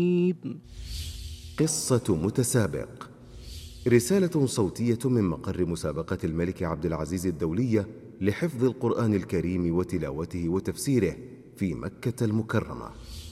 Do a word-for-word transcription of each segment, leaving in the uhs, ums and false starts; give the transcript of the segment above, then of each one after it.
قصة متسابق، رسالة صوتية من مقر مسابقة الملك عبد العزيز الدولية لحفظ القرآن الكريم وتلاوته وتفسيره في مكة المكرمة.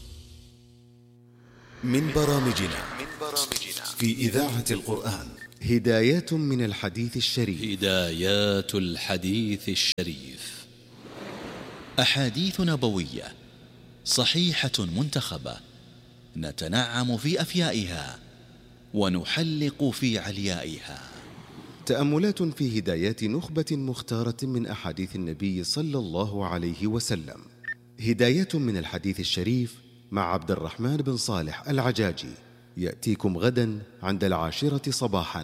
من برامجنا في إذاعة القرآن هدايات من الحديث الشريف. هدايات الحديث الشريف، أحاديث نبوية صحيحة منتخبة، نتنعم في أفيائها ونحلق في عليائها. تأملات في هدايات نخبة مختارة من أحاديث النبي صلى الله عليه وسلم. هدايات من الحديث الشريف مع عبد الرحمن بن صالح العجاجي، يأتيكم غدا عند العاشرة صباحا.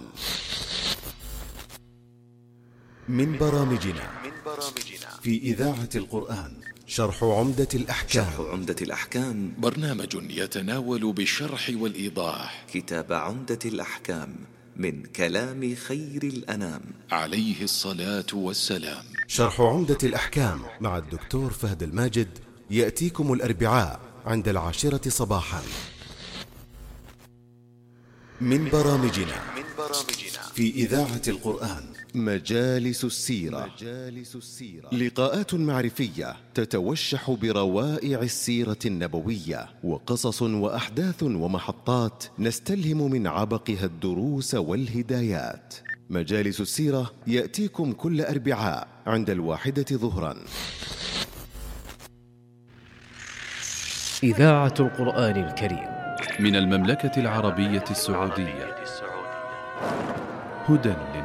من برامجنا في إذاعة القرآن شرح عمدة الأحكام. شرح عمدة الأحكام برنامج يتناول بالشرح والإيضاح كتاب عمدة الأحكام من كلام خير الأنام عليه الصلاة والسلام. شرح عمدة الأحكام مع الدكتور فهد الماجد يأتيكم الأربعاء عند العاشرة صباحا. من برامجنا في إذاعة القرآن مجالس السيرة. لقاءات معرفية تتوشح بروائع السيرة النبوية، وقصص وأحداث ومحطات نستلهم من عبقها الدروس والهدايات. مجالس السيرة يأتيكم كل أربعاء عند الواحدة ظهرا. إذاعة القرآن الكريم من المملكة العربية السعودية، هدى للناس.